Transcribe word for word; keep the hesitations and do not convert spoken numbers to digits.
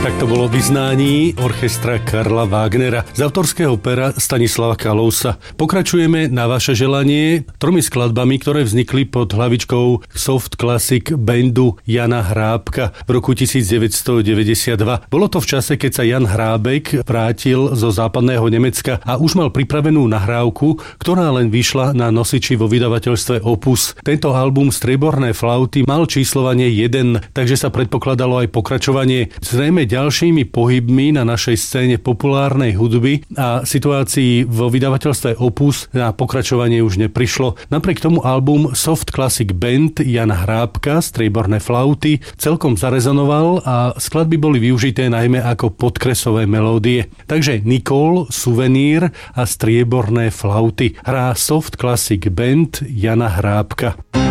Tak to bolo vyznání orchestra Karla Wagnera z autorského pera Stanislava Kalousa. Pokračujeme na vaše želanie tromi skladbami, ktoré vznikli pod hlavičkou Soft Classic bandu Jana Hrábka v roku devätnásťstodeväťdesiatdva. Bolo to v čase, keď sa Jan Hrábek vrátil zo západného Nemecka a už mal pripravenú nahrávku, ktorá len vyšla na nosiči vo vydavateľstve Opus. Tento album Strieborné flauty mal číslovanie jeden, takže sa predpokladalo aj pokračovanie. Zrejme ďalšími pohybmi na našej scéne populárnej hudby a situácii vo vydavateľstve Opus na pokračovanie už neprišlo. Napriek tomu album Soft Classic Band Jana Hrábka Strieborné flauty celkom zarezonoval a skladby boli využité najmä ako podkresové melódie. Takže Nicole, Suvenír a Strieborné flauty hrá Soft Classic Band Jana Hrábka.